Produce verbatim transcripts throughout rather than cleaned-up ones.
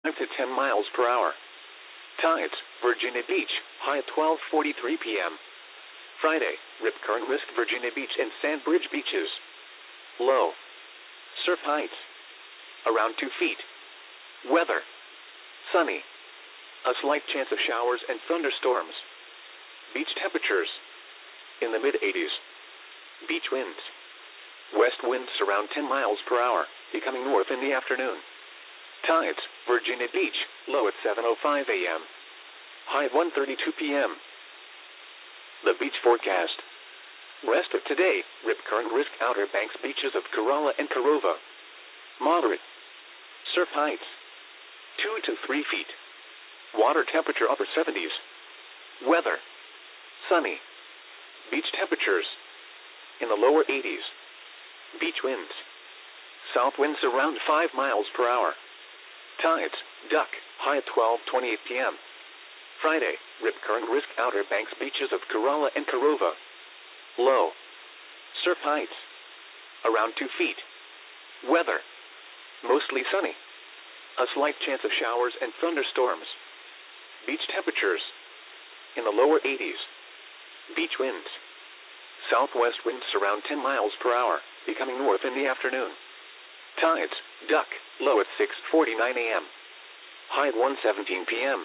five to ten miles per hour. Tides, Virginia Beach, high at twelve forty-three p.m. Friday, rip current risk Virginia Beach and Sandbridge beaches. Low. Surf heights, around two feet. Weather, sunny. A slight chance of showers and thunderstorms. Beach temperatures, in the mid eighties. Beach winds, west winds around ten miles per hour, becoming north in the afternoon. Tides, Virginia Beach, low at seven oh five a.m. High at one thirty-two p.m. The beach forecast. Rest of today, rip current risk Outer Banks beaches of Corolla and Corova. Moderate. Surf heights, two to three feet. Water temperature upper seventies. Weather, sunny. Beach temperatures, in the lower eighties. Beach winds, south winds around five miles per hour. Tides, duck, high at twelve twenty-eight p.m. Friday, rip current risk Outer Banks beaches of Corolla and Corova. Low. Surf heights, around two feet. Weather, mostly sunny. A slight chance of showers and thunderstorms. Beach temperatures, in the lower eighties. Beach winds, southwest winds around ten miles per hour, becoming north in the afternoon. Tides, duck, low at six forty-nine a.m. High at one seventeen p.m.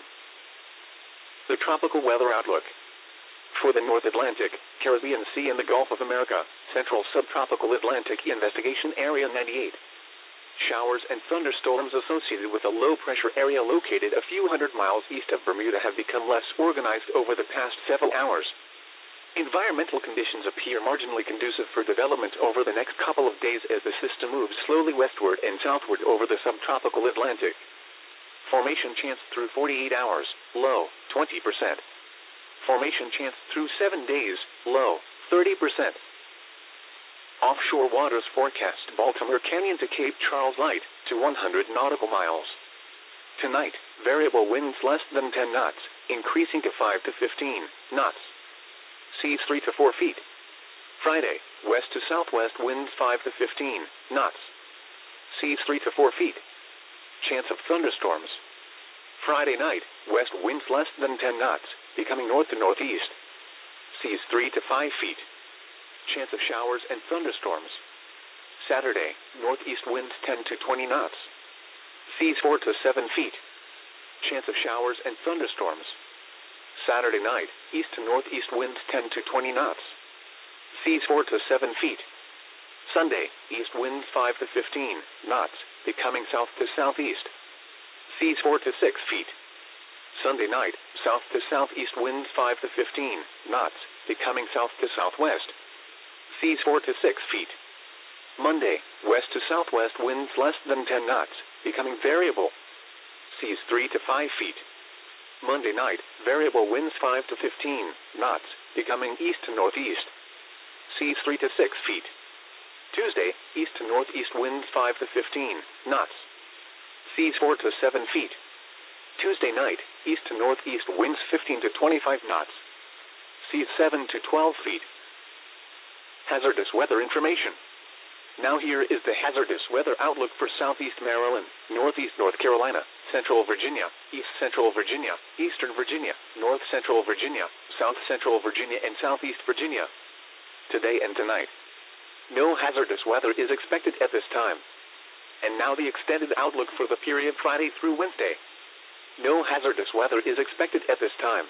The tropical weather outlook. For the North Atlantic, Caribbean Sea and the Gulf of America, Central Subtropical Atlantic Investigation Area ninety-eight. Showers and thunderstorms associated with a low-pressure area located a few hundred miles east of Bermuda have become less organized over the past several hours. Environmental conditions appear marginally conducive for development over the next couple of days as the system moves slowly westward and southward over the subtropical Atlantic. Formation chance through forty-eight hours, low, twenty percent. Formation chance through seven days, low, thirty percent. Offshore waters forecast Baltimore Canyon to Cape Charles light to one hundred nautical miles. Tonight, variable winds less than ten knots, increasing to five to fifteen knots. Seas three to four feet. Friday, west to southwest winds five to fifteen knots. Seas three to four feet. Chance of thunderstorms. Friday night, west winds less than ten knots, becoming north to northeast. Seas three to five feet. Chance of showers and thunderstorms. Saturday, northeast winds ten to twenty knots. Seas four to seven feet. Chance of showers and thunderstorms. Saturday night, east to northeast winds ten to twenty knots. Seas four to seven feet. Sunday, east winds five to fifteen knots, becoming south to southeast. Seas four to six feet. Sunday night, south to southeast winds five to fifteen knots, becoming south to southwest. Seas four to six feet. Monday, west to southwest winds less than ten knots, becoming variable. Seas three to five feet. Monday night, variable winds five to fifteen knots, becoming east to northeast. Seas three to six feet. Tuesday, east to northeast winds five to fifteen knots. Seas four to seven feet. Tuesday night, east to northeast winds fifteen to twenty-five knots. Seas seven to twelve feet. Hazardous weather information. Now here is the hazardous weather outlook for southeast Maryland, northeast North Carolina, central Virginia, east central Virginia, eastern Virginia, north central Virginia, south central Virginia, and southeast Virginia. Today and tonight. No hazardous weather is expected at this time. And now the extended outlook for the period Friday through Wednesday. No hazardous weather is expected at this time.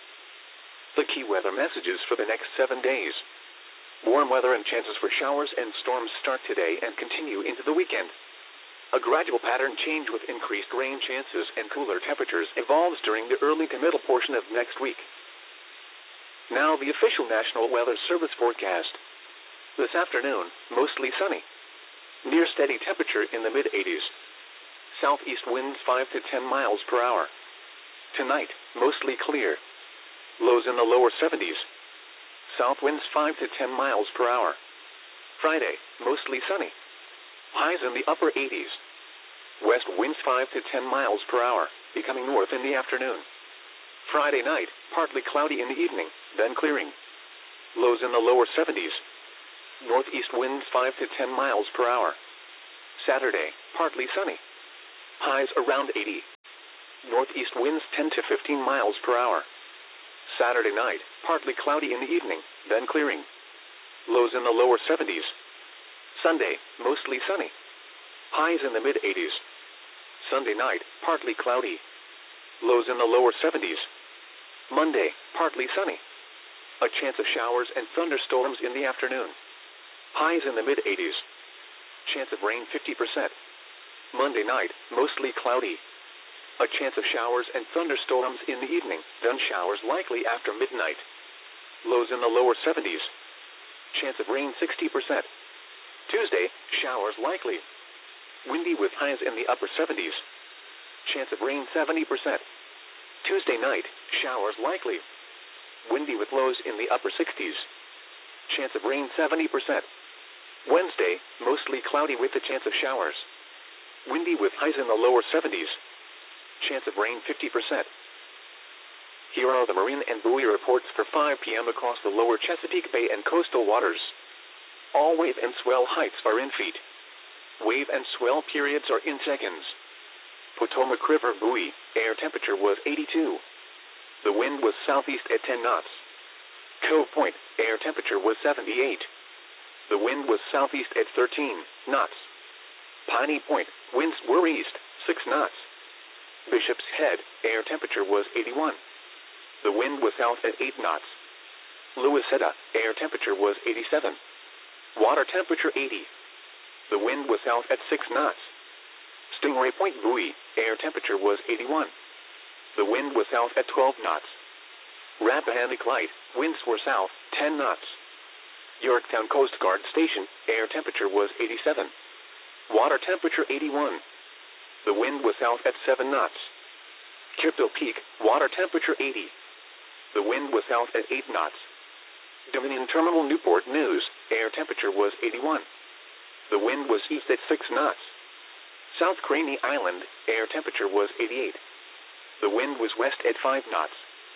The key weather messages for the next seven days. Warm weather and chances for showers and storms start today and continue into the weekend. A gradual pattern change with increased rain chances and cooler temperatures evolves during the early to middle portion of next week. Now the official National Weather Service forecast. This afternoon, mostly sunny. Near steady temperature in the mid eighties. Southeast winds five to ten miles per hour. Tonight, mostly clear. Lows in the lower seventies. South winds five to ten miles per hour. Friday, mostly sunny. Highs in the upper eighties. West winds five to ten miles per hour, becoming north in the afternoon. Friday night, partly cloudy in the evening, then clearing. Lows in the lower seventies. Northeast winds five to ten miles per hour. Saturday, partly sunny. Highs around eighty. Northeast winds ten to fifteen miles per hour. Saturday night, partly cloudy in the evening, then clearing. Lows in the lower seventies. Sunday, mostly sunny. Highs in the mid-eighties. Sunday night, partly cloudy. Lows in the lower seventies. Monday, partly sunny. A chance of showers and thunderstorms in the afternoon. Highs in the mid-eighties. Chance of rain fifty percent. Monday night, mostly cloudy. A chance of showers and thunderstorms in the evening, then showers likely after midnight. Lows in the lower seventies. Chance of rain sixty percent. Tuesday, showers likely. Windy with highs in the upper seventies. Chance of rain seventy percent. Tuesday night, showers likely. Windy with lows in the upper sixties. Chance of rain seventy percent. Wednesday, mostly cloudy with a chance of showers. Windy with highs in the lower seventies. Chance of rain fifty percent. Here are the marine and buoy reports for five p.m. across the lower Chesapeake Bay and coastal waters. All wave and swell heights are in feet. Wave and swell periods are in seconds. Potomac River buoy, air temperature was eighty-two. The wind was southeast at ten knots. Cove Point, air temperature was seventy-eight. The wind was southeast at thirteen knots. Piney Point, winds were east, six knots. Bishop's Head, air temperature was eighty-one. The wind was south at eight knots. Louisetta, air temperature was eighty-seven. Water temperature eighty. The wind was south at six knots. Stingray Point buoy, air temperature was eighty-one. The wind was south at twelve knots. Rappahannock Light, winds were south, ten knots. Yorktown Coast Guard Station, air temperature was eighty-seven. Water temperature eighty-one. The wind was south at seven knots. Kipto Peak, water temperature eighty. The wind was south at eight knots. Dominion Terminal Newport News, air temperature was eighty-one. The wind was east at six knots. South Craney Island, air temperature was eighty-eight. The wind was west at five knots.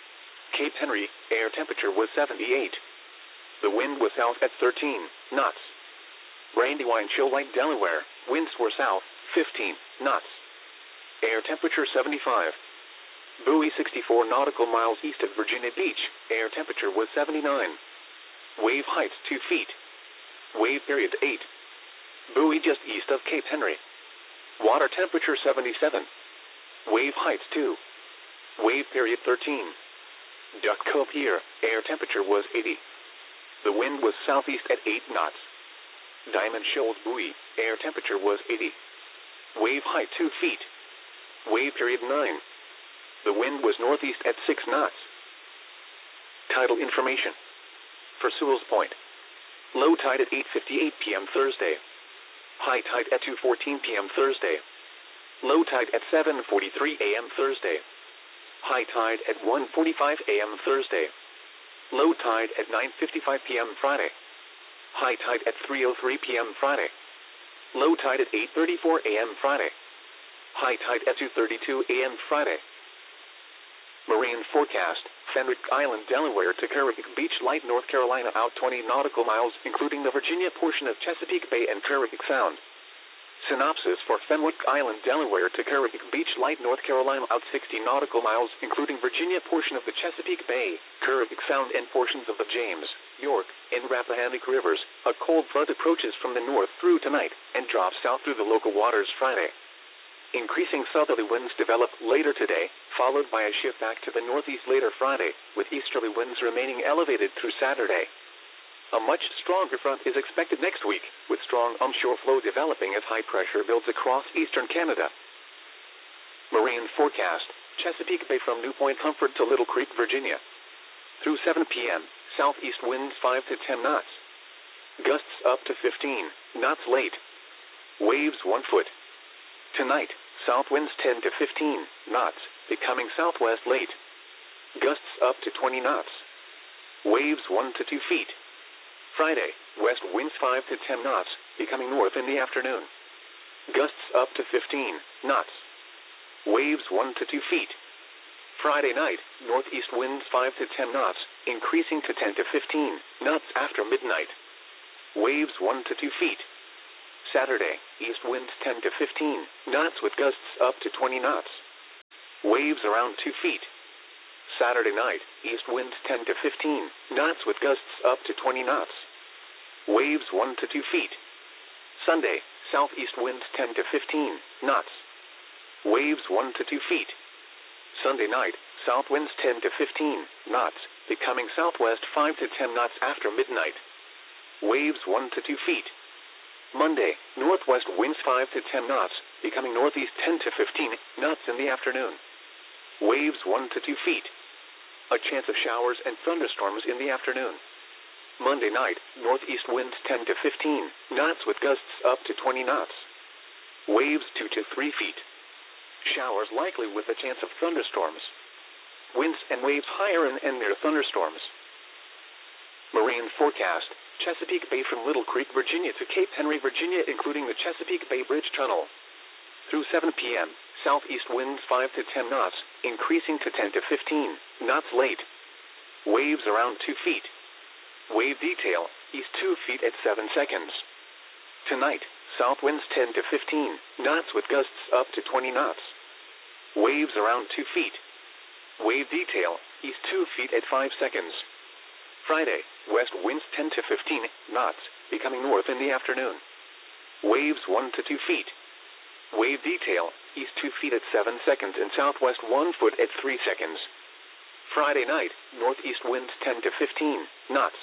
Cape Henry, air temperature was seventy-eight. The wind was south at thirteen knots. Brandywine Shoal Lake, Delaware, winds were south, fifteen knots. Air temperature seventy-five. Buoy sixty-four nautical miles east of Virginia Beach, air temperature was seventy-nine. Wave heights two feet. Wave period eight. Buoy just east of Cape Henry. Water temperature seventy-seven. Wave heights two. Wave period thirteen. Duck Cove Pier, air temperature was eighty. The wind was southeast at eight knots. Diamond Shoals Buoy, air temperature was eighty. Wave height two feet. Wave period nine. The wind was northeast at six knots. Tidal information. For Sewell's Point. Low tide at eight fifty-eight p.m. Thursday. High tide at two fourteen p.m. Thursday. Low tide at seven forty-three a.m. Thursday. High tide at one forty-five a.m. Thursday. Low tide at nine fifty-five p.m. Friday. High tide at three oh three p.m. Friday. Low tide at eight thirty-four a.m. Friday. High tide at two thirty-two a.m. Friday. Marine forecast, Fenwick Island, Delaware to Carrick Beach, Light, North Carolina, out twenty nautical miles, including the Virginia portion of Chesapeake Bay and Carrick Sound. Synopsis for Fenwick Island, Delaware to Carrick Beach, Light, North Carolina, out sixty nautical miles, including Virginia portion of the Chesapeake Bay, Carrick Sound, and portions of the James, York, and Rappahannock Rivers. A cold front approaches from the north through tonight and drops south through the local waters Friday. Increasing southerly winds develop later today, followed by a shift back to the northeast later Friday, with easterly winds remaining elevated through Saturday. A much stronger front is expected next week, with strong onshore flow developing as high pressure builds across eastern Canada. Marine forecast, Chesapeake Bay from New Point Comfort to Little Creek, Virginia. Through seven p.m., southeast winds five to ten knots. Gusts up to fifteen knots late. Waves one foot. Tonight, south winds ten to fifteen knots, becoming southwest late. Gusts up to twenty knots. Waves one to two feet. Friday, west winds five to ten knots, becoming north in the afternoon. Gusts up to fifteen knots. Waves one to two feet. Friday night, northeast winds five to ten knots, increasing to ten to fifteen knots after midnight. Waves one to two feet. Saturday, east winds ten to fifteen knots with gusts up to twenty knots. Waves around two feet. Saturday night, east winds ten to fifteen knots with gusts up to twenty knots. Waves one to two feet. Sunday, southeast winds ten to fifteen knots. Waves one to two feet. Sunday night, south winds ten to fifteen knots, becoming southwest five to ten knots after midnight. Waves one to two feet. Monday, northwest winds five to ten knots, becoming northeast ten to fifteen knots in the afternoon. Waves one to two feet. A chance of showers and thunderstorms in the afternoon. Monday night, northeast winds ten to fifteen knots with gusts up to twenty knots. Waves two to three feet. Showers likely with a chance of thunderstorms. Winds and waves higher and, and near thunderstorms. Marine forecast: Chesapeake Bay from Little Creek, Virginia to Cape Henry, Virginia, including the Chesapeake Bay Bridge Tunnel. Through seven p m, southeast winds five to ten knots, increasing to ten to fifteen knots late. Waves around two feet. Wave detail: east two feet at seven seconds. Tonight, south winds ten to fifteen knots with gusts up to twenty knots. Waves around two feet. Wave detail: east two feet at five seconds. Friday, west winds ten to fifteen knots, becoming north in the afternoon. Waves one to two feet. Wave detail: east two feet at seven seconds and southwest one foot at three seconds. Friday night, northeast winds ten to fifteen knots.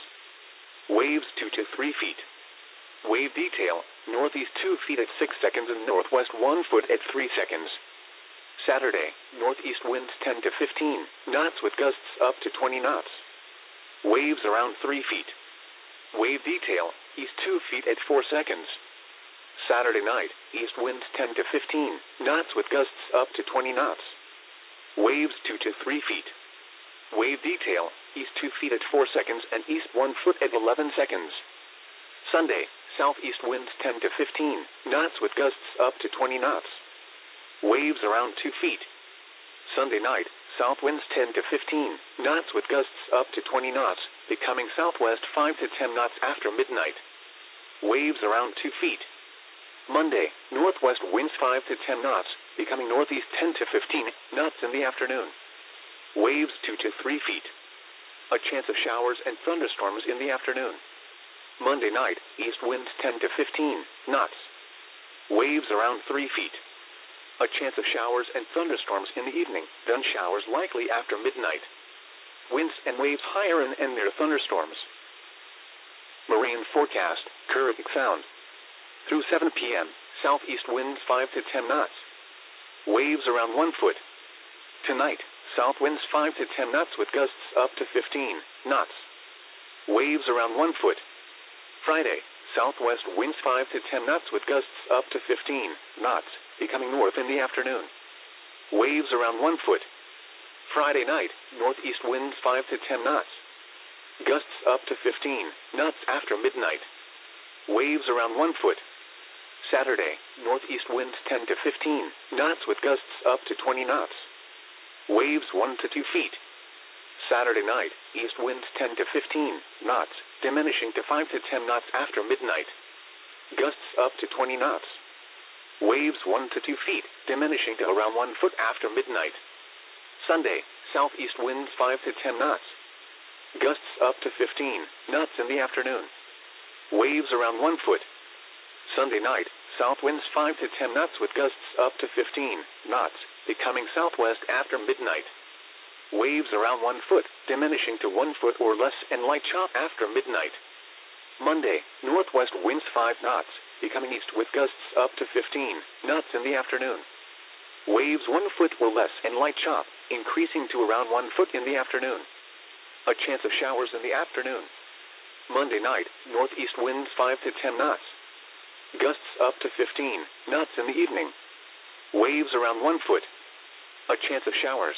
Waves two to three feet. Wave detail: northeast two feet at six seconds and northwest one foot at three seconds. Saturday, northeast winds ten to fifteen knots with gusts up to twenty knots. Waves around three feet. Wave detail: east two feet at four seconds. Saturday night, east winds ten to fifteen knots with gusts up to twenty knots. Waves two to three feet. Wave detail: east two feet at four seconds and east one foot at eleven seconds. Sunday, southeast winds ten to fifteen knots with gusts up to twenty knots. Waves around two feet. Sunday night, south winds ten to fifteen knots with gusts up to twenty knots, becoming southwest five to ten knots after midnight. Waves around two feet. Monday, northwest winds five to ten knots, becoming northeast ten to fifteen knots in the afternoon. Waves two to three feet. A chance of showers and thunderstorms in the afternoon. Monday night, east winds ten to fifteen knots. Waves around three feet. A chance of showers and thunderstorms in the evening, then showers likely after midnight. Winds and waves higher and, and near thunderstorms. Marine forecast: Caribbean Sound. Through seven p m, southeast winds five to ten knots. Waves around one foot. Tonight, south winds five to ten knots with gusts up to fifteen knots. Waves around one foot. Friday, southwest winds five to ten knots with gusts up to fifteen knots, becoming north in the afternoon. Waves around one foot. Friday night, northeast winds five to ten knots. Gusts up to fifteen knots after midnight. Waves around one foot. Saturday, northeast winds ten to fifteen knots with gusts up to twenty knots. Waves one to two feet. Saturday night, east winds ten to fifteen knots, diminishing to five to ten knots after midnight. Gusts up to twenty knots. Waves one to two feet, diminishing to around one foot after midnight. Sunday, southeast winds five to ten knots. Gusts up to fifteen knots in the afternoon. Waves around one foot. Sunday night, south winds five to ten knots with gusts up to fifteen knots, becoming southwest after midnight. Waves around one foot, diminishing to one foot or less and light chop after midnight. Monday, northwest winds five knots, becoming east with gusts up to fifteen knots in the afternoon. Waves one foot or less and light chop, increasing to around one foot in the afternoon. A chance of showers in the afternoon. Monday night, northeast winds five to ten knots. Gusts up to fifteen knots in the evening. Waves around one foot. A chance of showers.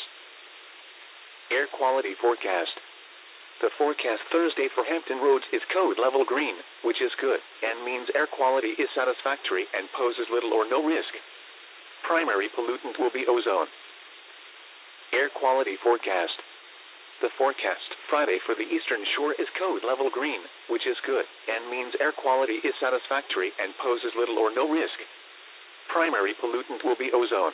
Air quality forecast. The forecast Thursday for Hampton Roads is code level green, which is good, and means air quality is satisfactory and poses little or no risk. Primary pollutant will be ozone. Air quality forecast. The forecast Friday for the eastern shore is code level green, which is good, and means air quality is satisfactory and poses little or no risk. Primary pollutant will be ozone.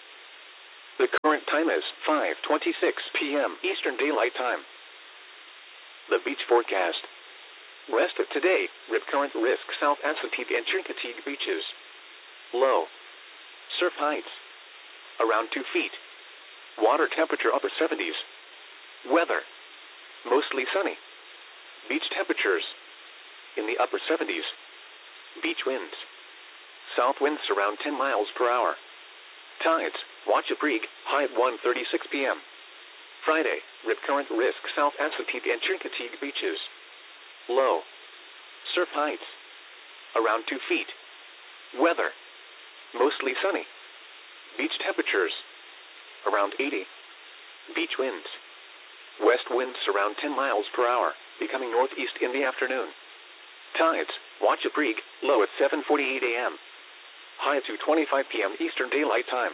The current time is five twenty-six p m Eastern Daylight Time. The beach forecast. Rest of today, rip current risk South Assateague and Chincoteague beaches. Low. Surf heights. Around two feet. Water temperature upper seventies. Weather. Mostly sunny. Beach temperatures. In the upper seventies. Beach winds. South winds around ten miles per hour. Tides. Watchet Brig, high at one thirty-six p m Friday, rip current risk South Assateague and Chincoteague beaches. Low. Surf heights. Around two feet. Weather. Mostly sunny. Beach temperatures. Around eighty. Beach winds. West winds around ten miles per hour, becoming northeast in the afternoon. Tides. Watchet Brig, low at seven forty-eight a m High at two twenty-five p m Eastern Daylight Time.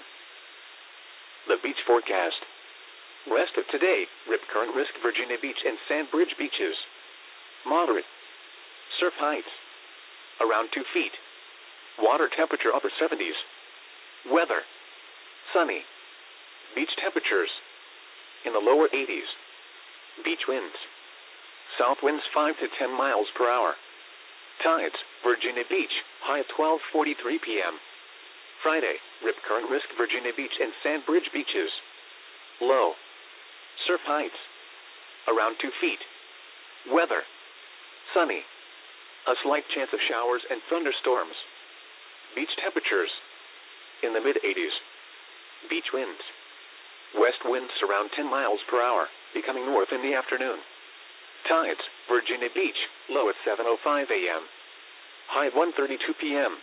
The beach forecast. Rest of today, rip current risk Virginia Beach and Sandbridge beaches. Moderate. Surf heights. Around two feet. Water temperature upper seventies. Weather. Sunny. Beach temperatures. In the lower eighties. Beach winds. South winds five to ten miles per hour. Tides. Virginia Beach, high at twelve forty-three p m Friday, rip current risk Virginia Beach and Sandbridge beaches. Low. Surf heights. Around two feet. Weather. Sunny. A slight chance of showers and thunderstorms. Beach temperatures. In the mid-eighties. Beach winds. West winds around ten miles per hour, becoming north in the afternoon. Tides. Virginia Beach, low at seven oh five a m High at one thirty-two p m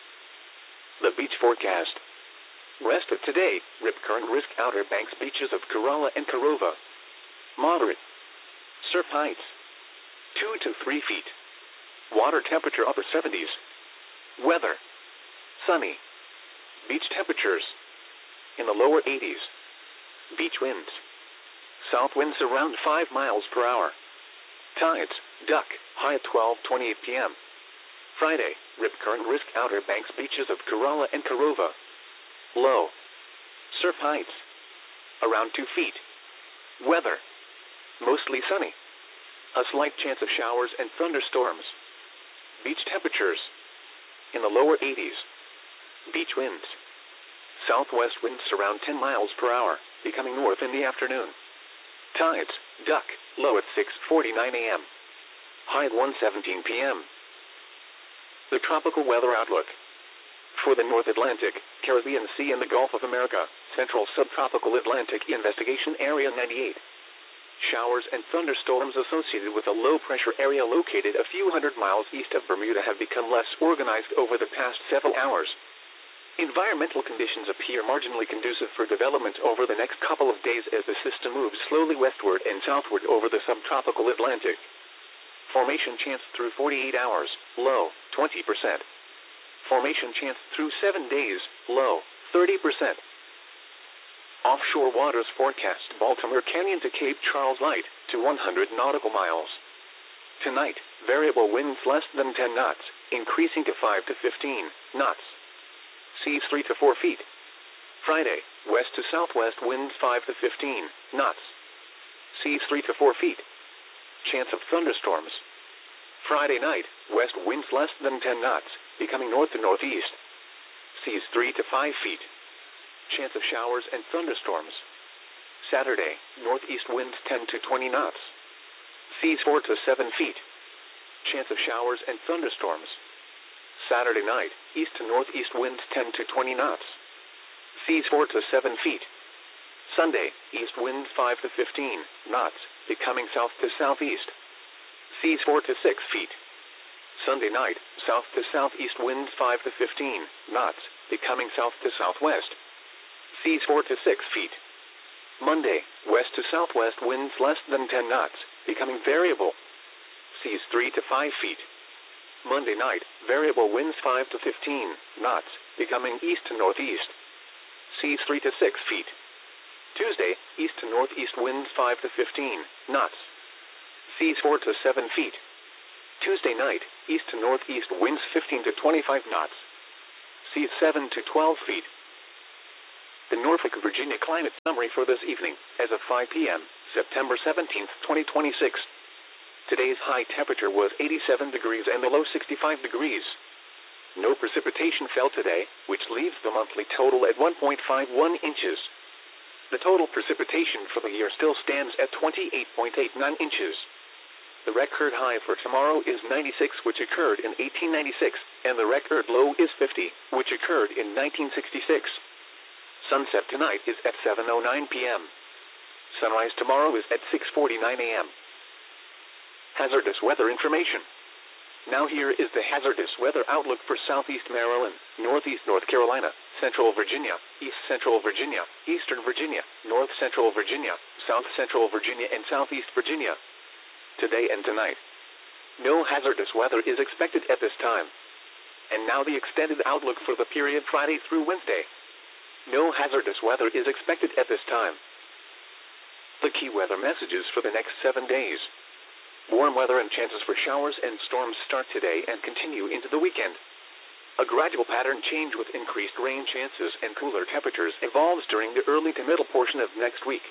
The beach forecast. Rest of today, rip current risk Outer Banks beaches of Corolla and Carova. Moderate. Surf heights. two to three feet. Water temperature upper seventies. Weather. Sunny. Beach temperatures. In the lower eighties. Beach winds. South winds around five miles per hour. Tides. Duck, high at twelve twenty-eight p m Friday, rip current risk Outer Banks beaches of Corolla and Carova. Low. Surf heights. Around two feet. Weather. Mostly sunny. A slight chance of showers and thunderstorms. Beach temperatures. In the lower eighties. Beach winds. Southwest winds around ten miles per hour, becoming north in the afternoon. Tides. Duck, low at six forty-nine a m High at one seventeen p m The tropical weather outlook. For the North Atlantic, Caribbean Sea and the Gulf of America, Central Subtropical Atlantic Investigation Area ninety-eight. Showers and thunderstorms associated with a low-pressure area located a few hundred miles east of Bermuda have become less organized over the past several hours. Environmental conditions appear marginally conducive for development over the next couple of days as the system moves slowly westward and southward over the subtropical Atlantic. Formation chance through forty-eight hours, low, twenty percent. Formation chance through seven days, low, thirty percent. Offshore waters forecast Baltimore Canyon to Cape Charles light to one hundred nautical miles. Tonight, variable winds less than ten knots, increasing to five to fifteen knots. Seas three to four feet. Friday, west to southwest winds five to fifteen knots. Seas three to four feet. Chance of thunderstorms. Friday night, west winds less than ten knots, becoming north to northeast. Seas three to five feet. Chance of showers and thunderstorms. Saturday, northeast winds ten to twenty knots. Seas four to seven feet. Chance of showers and thunderstorms. Saturday night, east to northeast winds ten to twenty knots. Seas four to seven feet. Sunday, east winds five to fifteen knots, becoming south to southeast. Seas four to six feet. Sunday night, south to southeast winds five to fifteen knots, becoming south to southwest. Seas four to six feet. Monday, west to southwest winds less than ten knots, becoming variable. Seas three to five feet. Monday night, variable winds five to fifteen knots, becoming east to northeast. Seas three to six feet. Tuesday, east to north. northeast winds five to fifteen knots. Seas four to seven feet. Tuesday night, east to northeast winds fifteen to twenty-five knots. Seas seven to twelve feet. The Norfolk, Virginia climate summary for this evening, as of five p m, September seventeenth, twenty twenty-six. Today's high temperature was eighty-seven degrees and the low sixty-five degrees. No precipitation fell today, which leaves the monthly total at one point five one inches. The total precipitation for the year still stands at twenty-eight point eight nine inches. The record high for tomorrow is ninety-six, which occurred in eighteen ninety-six, and the record low is fifty, which occurred in nineteen sixty-six. Sunset tonight is at seven oh nine p m Sunrise tomorrow is at six forty-nine a m Hazardous weather information. Now here is the hazardous weather outlook for southeast Maryland, northeast North Carolina, central Virginia, east central Virginia, eastern Virginia, north central Virginia, south central Virginia, and southeast Virginia. Today and tonight. No hazardous weather is expected at this time. And now the extended outlook for the period Friday through Wednesday. No hazardous weather is expected at this time. The key weather messages for the next seven days. Warm weather and chances for showers and storms start today and continue into the weekend. A gradual pattern change with increased rain chances and cooler temperatures evolves during the early to middle portion of next week.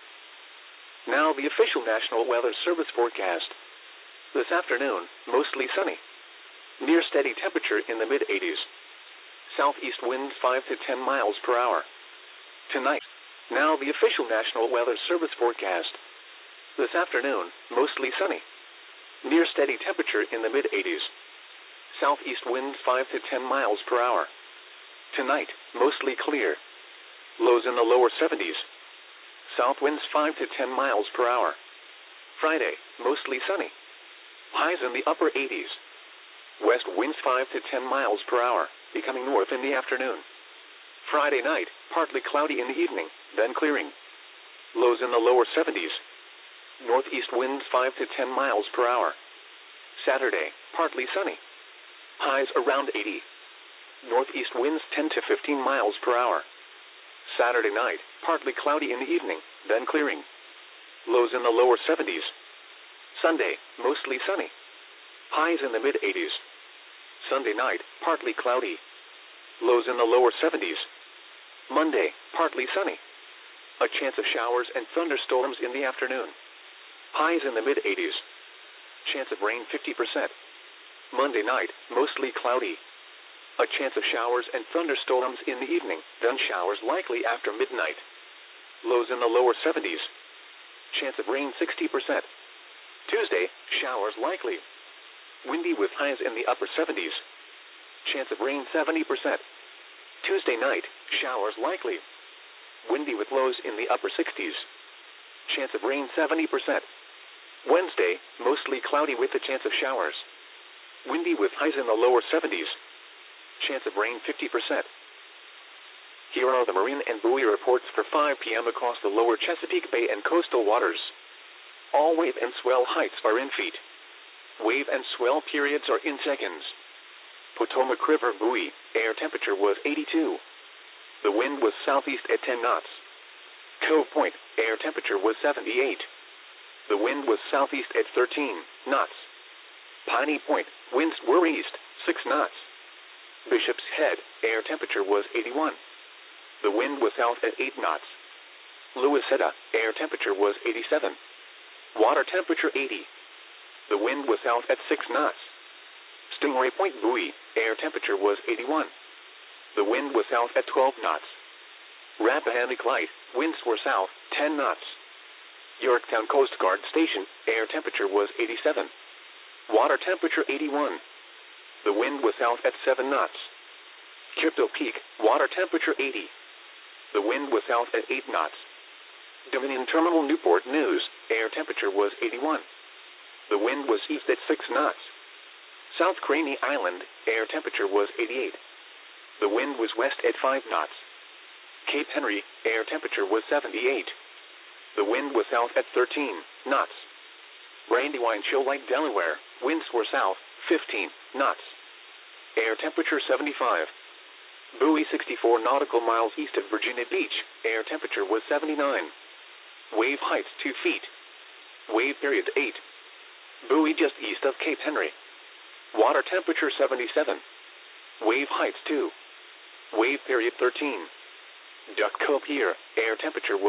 Now the official National Weather Service forecast. This afternoon, mostly sunny. Near steady temperature in the mid eighties. Southeast winds five to ten miles per hour. Tonight. Now the official National Weather Service forecast. This afternoon, mostly sunny. Near steady temperature in the mid eighties. Southeast winds five to ten miles per hour. Tonight, mostly clear. Lows in the lower seventies. South winds five to ten miles per hour. Friday, mostly sunny. Highs in the upper eighties. West winds five to ten miles per hour, becoming north in the afternoon. Friday night, partly cloudy in the evening, then clearing. Lows in the lower seventies. Northeast winds five to ten miles per hour. Saturday, partly sunny. Highs around eighty. Northeast winds ten to fifteen miles per hour. Saturday night, partly cloudy in the evening, then clearing. Lows in the lower seventies. Sunday, mostly sunny. Highs in the mid eighties. Sunday night, partly cloudy. Lows in the lower seventies. Monday, partly sunny. A chance of showers and thunderstorms in the afternoon. Highs in the mid eighties. Chance of rain fifty percent. Monday night, mostly cloudy. A chance of showers and thunderstorms in the evening, then showers likely after midnight. Lows in the lower seventies. Chance of rain sixty percent. Tuesday, showers likely. Windy with highs in the upper seventies. Chance of rain seventy percent. Tuesday night, showers likely. Windy with lows in the upper sixties. Chance of rain seventy percent. Wednesday, mostly cloudy with a chance of showers. Windy with highs in the lower seventies. Chance of rain fifty percent. Here are the marine and buoy reports for five p m across the lower Chesapeake Bay and coastal waters. All wave and swell heights are in feet. Wave and swell periods are in seconds. Potomac River buoy, air temperature was eighty-two. The wind was southeast at ten knots. Cove Point, air temperature was seventy-eight. The wind was southeast at thirteen knots. Piney Point, winds were east, six knots. Bishop's Head, air temperature was eighty-one. The wind was south at eight knots. Louisetta, air temperature was eighty-seven. Water temperature eighty. The wind was south at six knots. Stingray Point buoy, air temperature was eighty-one. The wind was south at twelve knots. Rappahannock Light, winds were south, ten knots. Yorktown Coast Guard Station, air temperature was eighty-seven. Water temperature eighty-one. The wind was south at seven knots. Crypto Peak, water temperature eighty. The wind was south at eight knots. Dominion Terminal Newport News, air temperature was eighty-one. The wind was east at six knots. South Craney Island, air temperature was eighty-eight. The wind was west at five knots. Cape Henry, air temperature was seventy-eight. The wind was south at thirteen knots. Brandywine Shoal Lake, Delaware, winds were south, fifteen knots. Air temperature seventy-five. Bowie sixty-four nautical miles east of Virginia Beach, air temperature was seventy-nine. Wave height two feet. Wave period eight. Buoy just east of Cape Henry. Water temperature seventy-seven. Wave height two. Wave period thirteen. Duck Cove Pier, air temperature